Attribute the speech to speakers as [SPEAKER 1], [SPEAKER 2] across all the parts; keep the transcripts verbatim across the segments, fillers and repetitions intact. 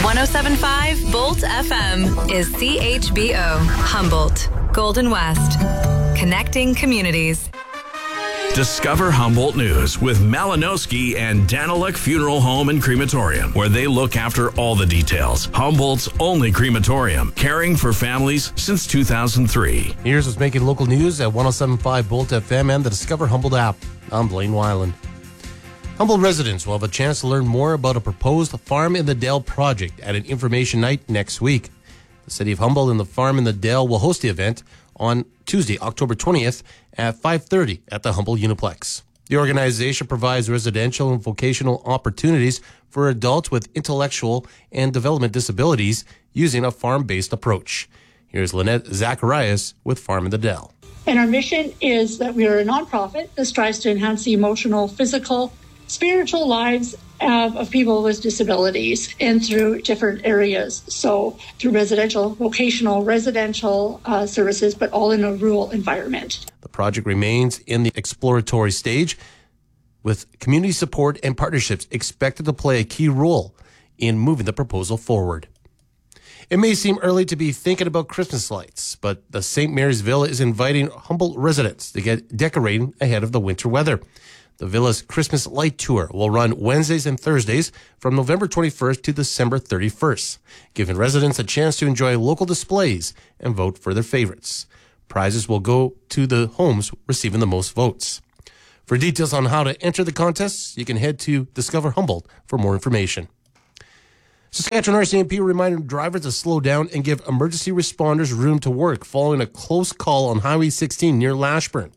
[SPEAKER 1] one oh seven point five Bolt F M is C H B O, Humboldt, Golden West. Connecting communities.
[SPEAKER 2] Discover Humboldt News with Malinowski and Daniluk Funeral Home and Crematorium, where they look after all the details. Humboldt's only crematorium, caring for families since two thousand three.
[SPEAKER 3] Here's what's making local news at one oh seven point five Bolt F M and the Discover Humboldt app. I'm Blaine Weiland. Humboldt residents will have a chance to learn more about a proposed Farm in the Dell project at an information night next week. The City of Humboldt and the Farm in the Dell will host the event on Tuesday, October twentieth at five thirty at the Humboldt Uniplex. The organization provides residential and vocational opportunities for adults with intellectual and development disabilities using a farm-based approach. Here's Lynette Zacharias with Farm in the Dell.
[SPEAKER 4] And our mission is that we are a nonprofit that strives to enhance the emotional, physical, spiritual lives of, of people with disabilities and through different areas. So through residential, vocational, residential uh, services, but all in a rural environment.
[SPEAKER 3] The project remains in the exploratory stage, with community support and partnerships expected to play a key role in moving the proposal forward. It may seem early to be thinking about Christmas lights, but the Saint Mary's Villa is inviting Humboldt residents to get decorating ahead of the winter weather. The Villa's Christmas Light Tour will run Wednesdays and Thursdays from November twenty-first to December thirty-first, giving residents a chance to enjoy local displays and vote for their favorites. Prizes will go to the homes receiving the most votes. For details on how to enter the contests, you can head to Discover Humboldt for more information. Saskatchewan R C M P reminded drivers to slow down and give emergency responders room to work following a close call on Highway sixteen near Lashburn.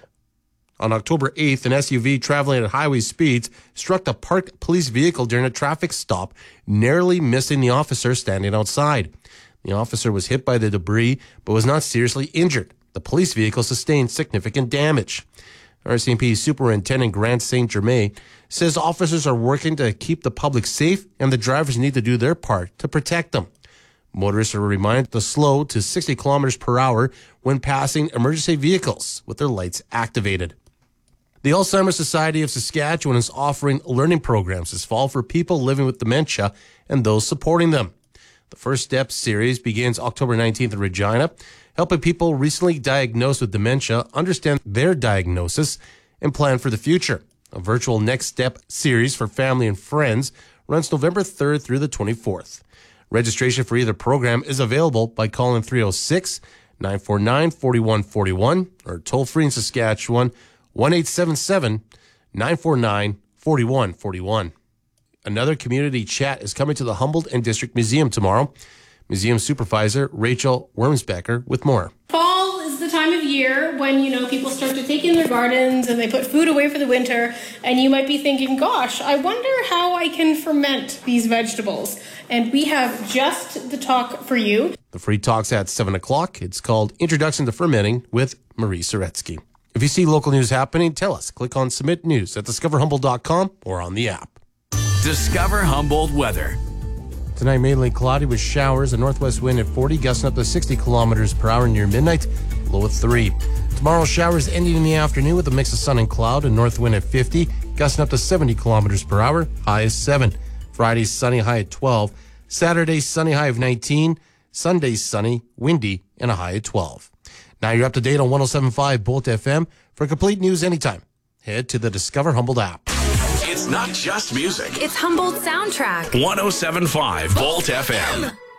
[SPEAKER 3] On October eighth, an S U V traveling at highway speeds struck a parked police vehicle during a traffic stop, narrowly missing the officer standing outside. The officer was hit by the debris, but was not seriously injured. The police vehicle sustained significant damage. R C M P Superintendent Grant Saint Germain says officers are working to keep the public safe and the drivers need to do their part to protect them. Motorists are reminded to slow to sixty kilometers per hour when passing emergency vehicles with their lights activated. The Alzheimer's Society of Saskatchewan is offering learning programs this fall for people living with dementia and those supporting them. The First Step series begins October nineteenth in Regina, helping people recently diagnosed with dementia understand their diagnosis and plan for the future. A virtual Next Step series for family and friends runs November third through the twenty-fourth. Registration for either program is available by calling three oh six, nine four nine, four one four one or toll free in Saskatchewan, one eight seven seven, nine four nine, four one four one. Another community chat is coming to the Humboldt and District Museum tomorrow. Museum Supervisor Rachel Wormsbecker with more.
[SPEAKER 5] Fall is the time of year when, you know, people start to take in their gardens and they put food away for the winter. And you might be thinking, gosh, I wonder how I can ferment these vegetables. And we have just the talk for you.
[SPEAKER 3] The free talk's at seven o'clock. It's called Introduction to Fermenting with Marie Soretsky. If you see local news happening, tell us. Click on Submit News at discover humboldt dot com or on the app.
[SPEAKER 2] Discover Humboldt weather.
[SPEAKER 3] Tonight, mainly cloudy with showers, a northwest wind at forty, gusting up to sixty kilometers per hour near midnight, low at three. Tomorrow, showers ending in the afternoon with a mix of sun and cloud, a north wind at fifty, gusting up to seventy kilometers per hour, high at seven. Friday, sunny, high at twelve. Saturday, sunny, high of nineteen. Sunday, sunny, windy, and a high at twelve. Now you're up to date on one oh seven point five Bolt F M. For complete news anytime, head to the Discover Humboldt app.
[SPEAKER 2] It's not just music.
[SPEAKER 1] It's Humboldt Soundtrack.
[SPEAKER 2] one oh seven point five Bolt F M.